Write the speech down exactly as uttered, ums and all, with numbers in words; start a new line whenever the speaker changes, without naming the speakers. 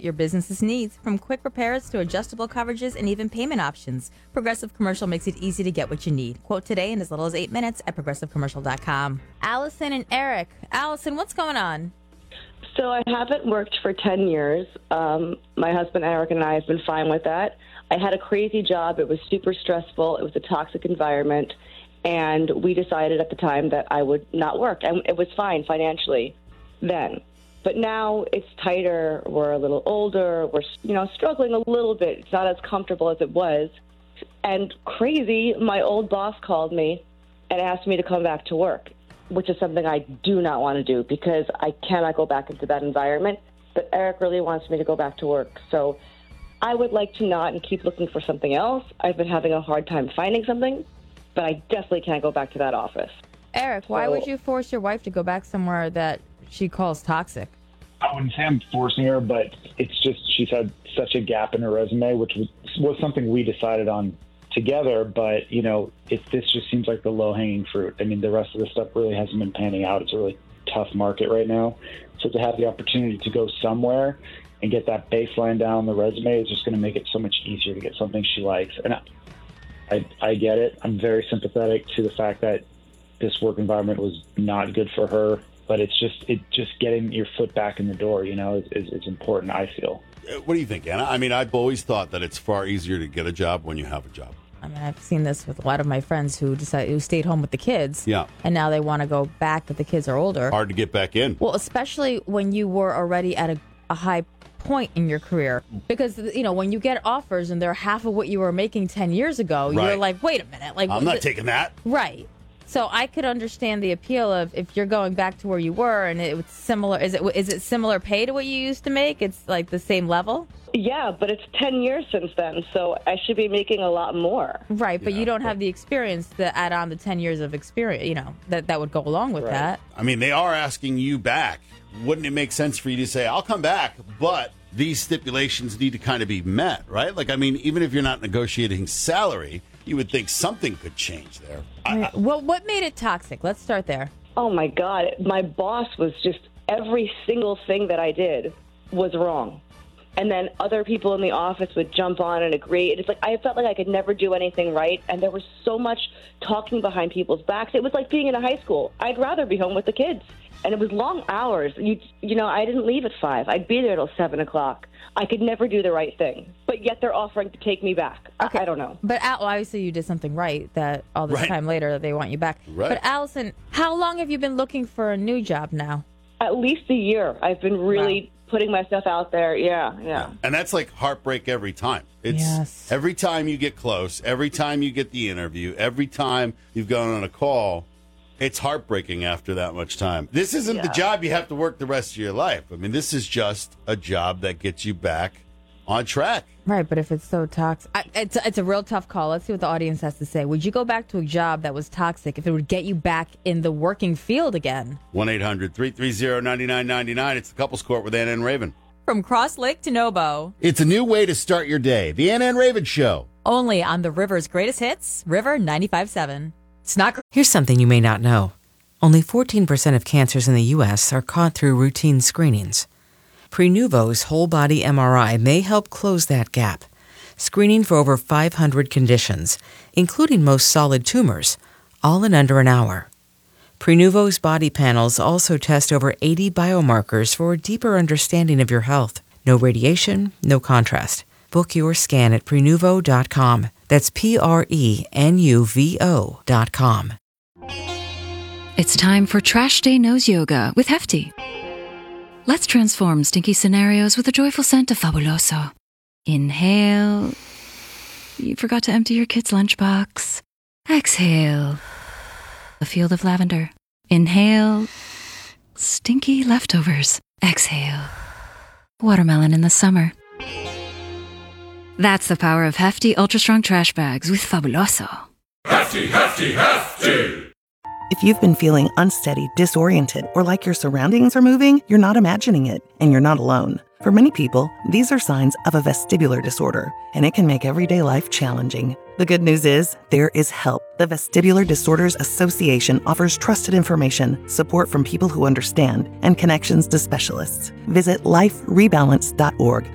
your business's needs, from quick repairs to adjustable coverages and even payment options. Progressive Commercial makes it easy to get what you need. Quote today in as little as eight minutes at progressive commercial dot com. Allison and Eric. Allison, what's going on?
So I haven't worked for ten years. Um, my husband, Eric, and I have been fine with that. I had a crazy job. It was super stressful. It was a toxic environment. And we decided at the time that I would not work. And it was fine financially then. But now it's tighter. We're a little older. We're, you know, struggling a little bit. It's not as comfortable as it was. And crazy, my old boss called me and asked me to come back to work, which is something I do not want to do because I cannot go back into that environment. But Eric really wants me to go back to work. So I would like to not and keep looking for something else. I've been having a hard time finding something, but I definitely can't go back to that office.
Eric, why
So-
would you force your wife to go back somewhere that she calls toxic?
I wouldn't say I'm forcing her, but it's just she's had such a gap in her resume, which was, was something we decided on together. But, you know, it, this just seems like the low-hanging fruit. I mean, the rest of the stuff really hasn't been panning out. It's a really tough market right now. So to have the opportunity to go somewhere and get that baseline down on the resume is just going to make it so much easier to get something she likes. And I, I, I get it. I'm very sympathetic to the fact that this work environment was not good for her. But it's just it just getting your foot back in the door, you know, is, is, is important, I feel.
What do you think, Anna? I mean, I've always thought that it's far easier to get a job when you have a job.
I mean, I've seen this with a lot of my friends who decided who stayed home with the kids.
Yeah.
And now they want to go back, but the kids are older.
Hard to get back in.
Well, especially when you were already at a, a high point in your career. Because, you know, when you get offers and they're half of what you were making ten years ago,
Right.
you're like, wait a minute. Like,
I'm not taking that.
Right. So I could understand the appeal of if you're going back to where you were and it was similar. Is it is it similar pay to what you used to make? It's like the same level?
Yeah, but it's ten years since then, so I should be making a lot more.
Right, but
Yeah,
you don't
but-
have the experience to add on the ten years of experience, you know, that, that would go along with
Right.
that.
I mean, they are asking you back. Wouldn't it make sense for you to say, I'll come back, but these stipulations need to kind of be met, right? Like, I mean, even if you're not negotiating salary, you would think something could change there. I, I,
Well, what made it toxic? Let's start there.
Oh, my God. My boss was just every single thing that I did was wrong. And then other people in the office would jump on and agree. It's like I felt like I could never do anything right. And there was so much talking behind people's backs. It was like being in a high school. I'd rather be home with the kids. And it was long hours. You, you know, I didn't leave at five. I'd be there till seven o'clock. I could never do the right thing. But yet they're offering to take me back. I, I don't know.
But Al, obviously you did something right that all this
Right.
time later they want you back.
Right.
But Allison, how long have you been looking for a new job now?
At least a year. I've been really putting myself out there. Yeah, yeah.
and that's like heartbreak every time. It's
Yes.
every time you get close, every time you get the interview, every time you've gone on a call, it's heartbreaking after that much time. This isn't the
Yeah.
job you have to work the rest of your life. I mean, this is just a job that gets you back on track.
Right, but if it's so toxic, I, it's, it's a real tough call. Let's see what the audience has to say. Would you go back to a job that was toxic if it would get you back in the working field again?
one eight hundred three three zero nine nine nine nine. It's the Couples Court with Anna and Raven.
From Cross Lake to Nobo,
It's a new way to start your day. The Anna and Raven Show.
only on the River's greatest hits, River ninety-five point seven. It's not.
Here's something you may not know. Only fourteen percent of cancers in the U S are caught through routine screenings. Prenuvo's whole-body M R I may help close that gap, screening for over five hundred conditions, including most solid tumors, all in under an hour. Prenuvo's body panels also test over eighty biomarkers for a deeper understanding of your health. No radiation, no contrast. Book your scan at prenuvo dot com. That's P R E N U V O dot com.
It's time for Trash Day Nose Yoga with Hefty. Let's transform stinky scenarios with a joyful scent of Fabuloso. Inhale. You forgot to empty your kid's lunchbox. Exhale. A field of lavender. Inhale. Stinky leftovers. Exhale. Watermelon in the summer. That's the power of Hefty Ultra Strong Trash Bags with Fabuloso.
Hefty, hefty, hefty!
If you've been feeling unsteady, disoriented, or like your surroundings are moving, you're not imagining it, and you're not alone. For many people, these are signs of a vestibular disorder, and it can make everyday life challenging. The good news is, there is help. The Vestibular Disorders Association offers trusted information, support from people who understand, and connections to specialists. Visit life rebalance dot org